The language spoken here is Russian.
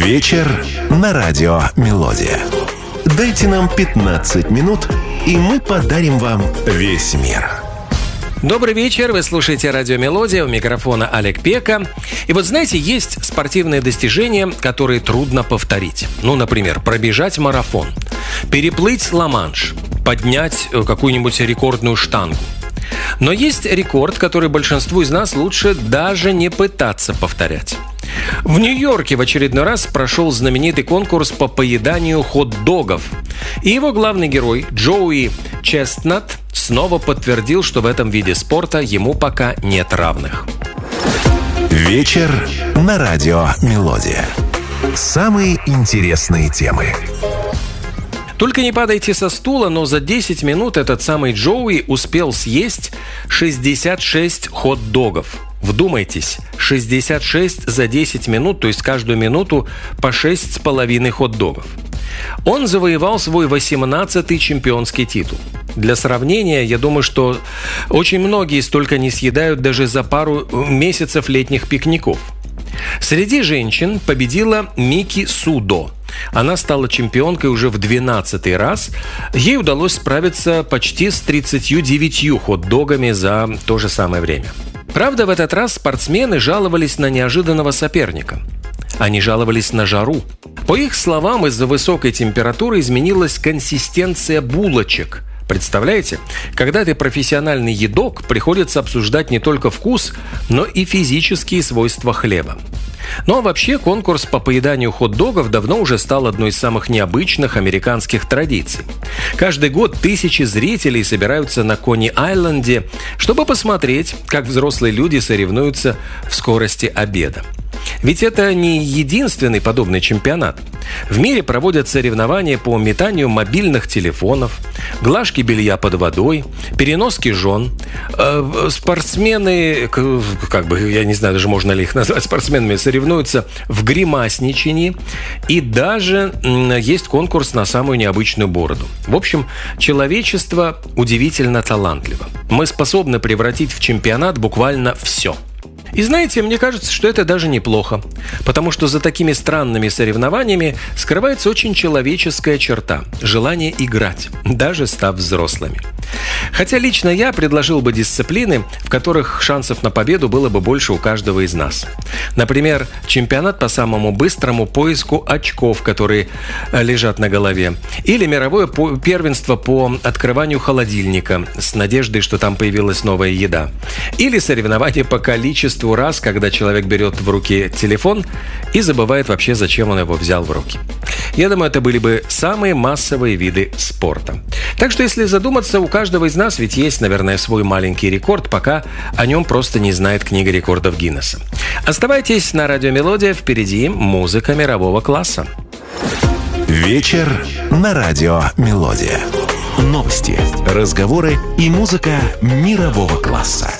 Вечер на радио «Мелодия». Дайте нам 15 минут, и мы подарим вам весь мир. Добрый вечер, вы слушаете радио «Мелодия», у микрофона Олег Пека. И вот знаете, есть спортивные достижения, которые трудно повторить. Ну, например, пробежать марафон, переплыть Ла-Манш, поднять какую-нибудь рекордную штангу. Но есть рекорд, который большинству из нас лучше даже не пытаться повторять. В Нью-Йорке в очередной раз прошел знаменитый конкурс по поеданию хот-догов. И его главный герой Джоуи Честнат снова подтвердил, что в этом виде спорта ему пока нет равных. Вечер на радио «Мелодия». Самые интересные темы. Только не падайте со стула, но за 10 минут этот самый Джоуи успел съесть 66 хот-догов. Вдумайтесь, 66 за 10 минут, то есть каждую минуту по 6,5 хот-догов. Он завоевал свой 18-й чемпионский титул. Для сравнения, я думаю, что очень многие столько не съедают даже за пару месяцев летних пикников. Среди женщин победила Мики Судо. Она стала чемпионкой уже в 12-й раз. Ей удалось справиться почти с 39 хот-догами за то же самое время. Правда, в этот раз спортсмены жаловались на неожиданного соперника. Они жаловались на жару. По их словам, из-за высокой температуры изменилась консистенция булочек. Представляете? Когда ты профессиональный едок, приходится обсуждать не только вкус, но и физические свойства хлеба. Ну а вообще конкурс по поеданию хот-догов давно уже стал одной из самых необычных американских традиций. Каждый год тысячи зрителей собираются на Кони-Айленде, чтобы посмотреть, как взрослые люди соревнуются в скорости обеда. Ведь это не единственный подобный чемпионат. В мире проводят соревнования по метанию мобильных телефонов, глажке белья под водой, переноски жен. Спортсмены, я не знаю, даже можно ли их назвать спортсменами, соревнуются в гримасничании. И даже есть конкурс на самую необычную бороду. В общем, человечество удивительно талантливо. Мы способны превратить в чемпионат буквально все. И знаете, мне кажется, что это даже неплохо, потому что за такими странными соревнованиями скрывается очень человеческая черта – желание играть, даже став взрослыми. Хотя лично я предложил бы дисциплины, в которых шансов на победу было бы больше у каждого из нас. Например, чемпионат по самому быстрому поиску очков, которые лежат на голове. Или мировое первенство по открыванию холодильника с надеждой, что там появилась новая еда. Или соревнование по количеству раз, когда человек берет в руки телефон и забывает вообще, зачем он его взял в руки. Я думаю, это были бы самые массовые виды спорта. Так что, если задуматься, у каждого из нас ведь есть, наверное, свой маленький рекорд, пока о нем просто не знает книга рекордов Гиннесса. Оставайтесь на радио «Мелодия», впереди музыка мирового класса. Вечер на радио «Мелодия». Новости, разговоры и музыка мирового класса.